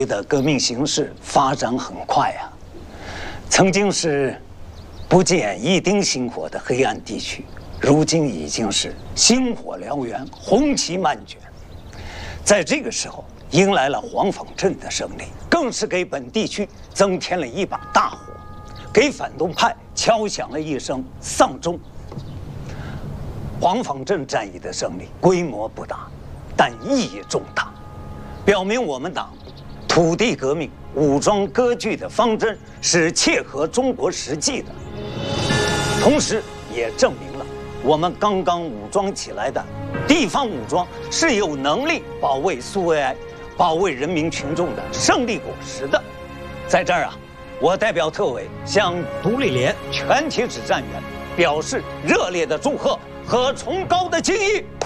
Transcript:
的革命形势发展很快啊，曾经是不见一丁星火的黑暗地区，如今已经是星火燎原，红旗漫卷。在这个时候，迎来了黄坊镇的胜利，更是给本地区增添了一把大火，给反动派敲响了一声丧钟。黄坊镇战役的胜利规模不大，但意义重大，表明我们党土地革命、武装割据的方针是切合中国实际的，同时也证明了我们刚刚武装起来的地方武装是有能力保卫苏维埃、保卫人民群众的胜利果实的。在这儿啊，我代表特委向独立连全体指战员表示热烈的祝贺和崇高的敬意。